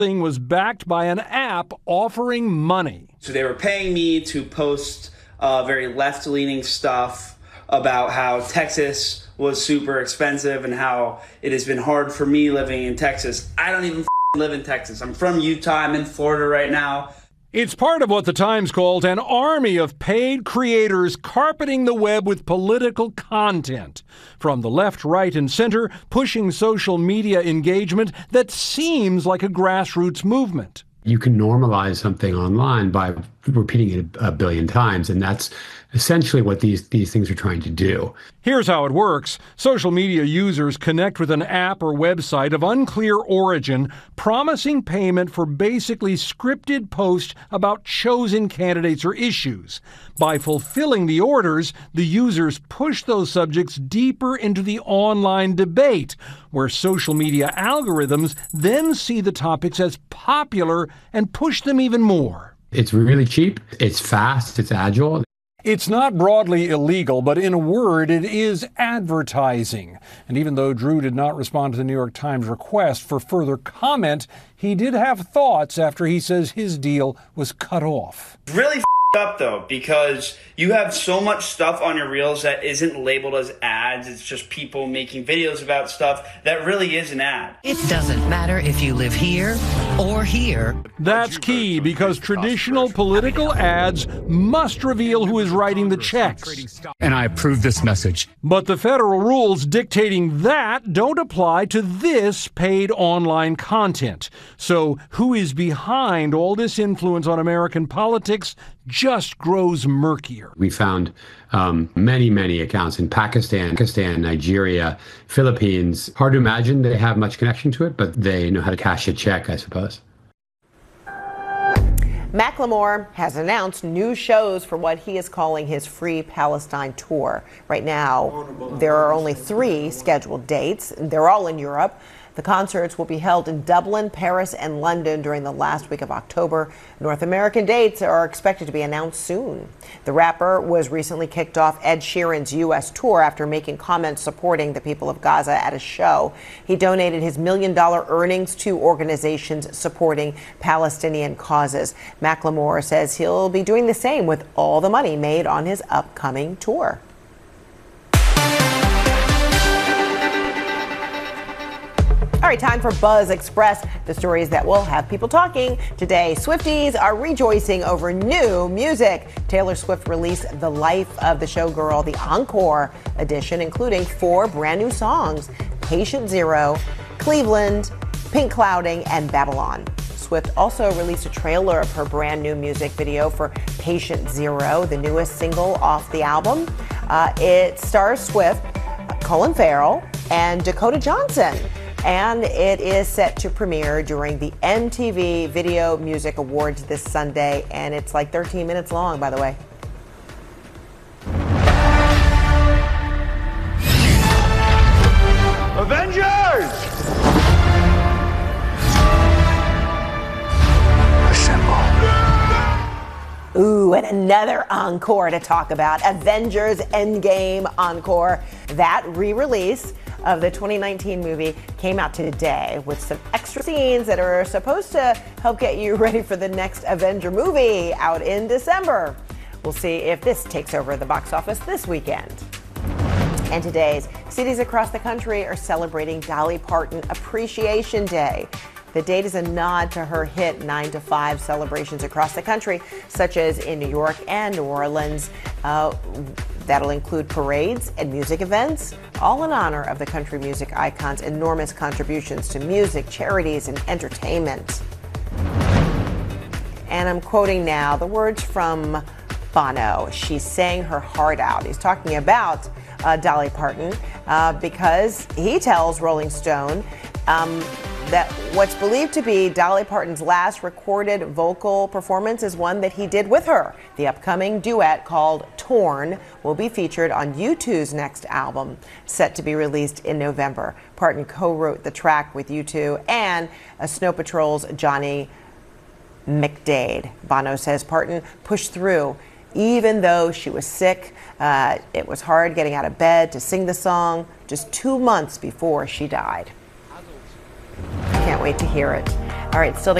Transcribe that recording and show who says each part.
Speaker 1: thing was backed by an app offering money.
Speaker 2: So they were paying me to post very left-leaning stuff about how Texas was super expensive and how it has been hard for me living in Texas. I don't even live in Texas. I'm from Utah. I'm in Florida right now.
Speaker 1: It's part of what the Times called an army of paid creators carpeting the web with political content. From the left, right, and center, pushing social media engagement that seems like a grassroots movement.
Speaker 3: You can normalize something online by repeating it a billion times, and that's essentially what these things are trying to do.
Speaker 1: Here's how it works. Social media users connect with an app or website of unclear origin, promising payment for basically scripted posts about chosen candidates or issues. By fulfilling the orders, the users push those subjects deeper into the online debate, where social media algorithms then see the topics as popular and push them even more.
Speaker 3: It's really cheap, it's fast, it's agile.
Speaker 1: It's not broadly illegal, but in a word, it is advertising. And even though Drew did not respond to the New York Times request for further comment, he did have thoughts after he says his deal was cut off.
Speaker 2: Really up though, because you have so much stuff on your reels that isn't labeled as ads. It's just people making videos about stuff that really is an ad.
Speaker 4: It doesn't matter if you live here or here.
Speaker 1: That's key, because traditional political ads must reveal who is writing the checks.
Speaker 5: And I approve this message.
Speaker 1: But the federal rules dictating that don't apply to this paid online content. So who is behind all this influence on American politics just grows murkier.
Speaker 3: We found many accounts in Pakistan, Nigeria, Philippines. Hard to imagine they have much connection to it, but they know how to cash a check, I suppose.
Speaker 6: Macklemore has announced new shows for what he is calling his Free Palestine tour. Right now, there are only 3 scheduled dates. They're all in Europe. The concerts will be held in Dublin, Paris, and London during the last week of October. North American dates are expected to be announced soon. The rapper was recently kicked off Ed Sheeran's U.S. tour after making comments supporting the people of Gaza at a show. He donated his $1 million earnings to organizations supporting Palestinian causes. Macklemore says he'll be doing the same with all the money made on his upcoming tour. All right, time for Buzz Express, the stories that will have people talking. Today, Swifties are rejoicing over new music. Taylor Swift released The Life of the Showgirl, the Encore edition, including 4 brand new songs: Patient Zero, Cleveland, Pink Clouding, and Babylon. Swift also released a trailer of her brand new music video for Patient Zero, the newest single off the album. It stars Swift, Colin Farrell, and Dakota Johnson. And it is set to premiere during the MTV Video Music Awards this Sunday. And it's like 13 minutes long, by the way.
Speaker 7: Avengers!
Speaker 6: Ooh, and another encore to talk about. Avengers Endgame Encore. That re-release of the 2019 movie came out today with some extra scenes that are supposed to help get you ready for the next Avenger movie out in December. We'll see if this takes over the box office this weekend. And today's cities across the country are celebrating Dolly Parton Appreciation Day. The date is a nod to her hit 9 to 5 celebrations across the country, such as in New York and New Orleans. That'll include parades and music events, all in honor of the country music icon's enormous contributions to music, charities, and entertainment. And I'm quoting now the words from Bono. She sang her heart out. He's talking about Dolly Parton because he tells Rolling Stone that what's believed to be Dolly Parton's last recorded vocal performance is one that he did with her. The upcoming duet, called Torn, will be featured on U2's next album, set to be released in November. Parton co-wrote the track with U2 and Snow Patrol's Johnny McDade. Bono says Parton pushed through even though she was sick. It was hard getting out of bed to sing the song just 2 months before she died. Can't wait to hear it. All right, still